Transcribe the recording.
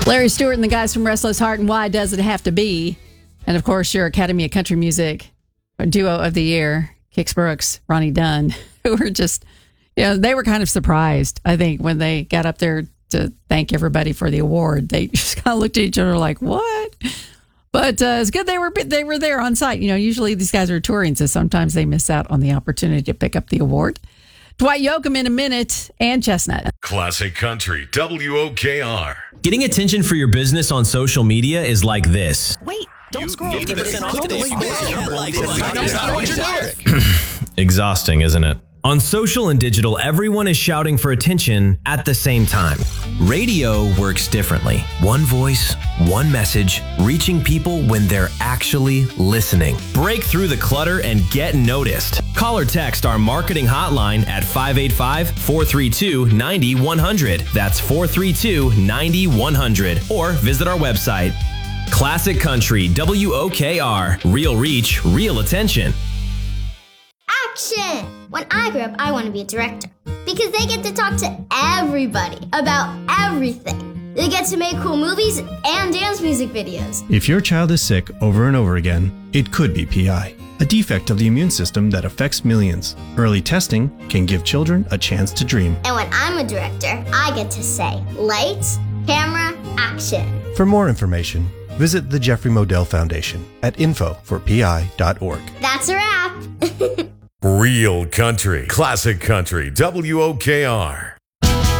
Larry Stewart and the guys from Restless Heart and Why Does It Have to Be? And of course, your Academy of Country Music Duo of the Year, Kix Brooks, Ronnie Dunn, who were just, they were kind of surprised, I think, when they got up there to thank everybody for the award. They just kind of looked at each other like, what? But it's good they were there on site. Usually these guys are touring, so sometimes they miss out on the opportunity to pick up the award. Dwight Yoakam in a minute and Chestnut. Classic Country, WOKR. Getting attention for your business on social media is like this. Wait, don't scroll. Exhausting, isn't it? On social and digital, everyone is shouting for attention at the same time. Radio works differently. One voice, one message, reaching people when they're actually listening. Break through the clutter and get noticed. Call or text our marketing hotline at 585-432-9100. That's 432-9100. Or visit our website. Classic Country, WOKR. Real reach, real attention. Action! When I grow up, I want to be a director because they get to talk to everybody about everything. They get to make cool movies and dance music videos. If your child is sick over and over again, it could be PI, a defect of the immune system that affects millions. Early testing can give children a chance to dream. And when I'm a director, I get to say, lights, camera, action. For more information, visit the Jeffrey Modell Foundation at info4pi.org. That's a wrap. Real Country, Classic Country, WOKR.